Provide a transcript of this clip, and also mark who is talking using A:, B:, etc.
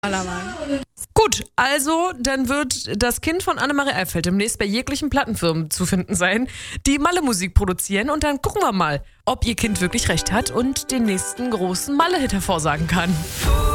A: Allermann.
B: Gut, also dann wird das Kind von Annemarie Alfeld demnächst bei jeglichen Plattenfirmen zu finden sein, die Malle-Musik produzieren. Und dann gucken wir mal, ob ihr Kind wirklich recht hat und den nächsten großen Malle-Hit hervorsagen kann.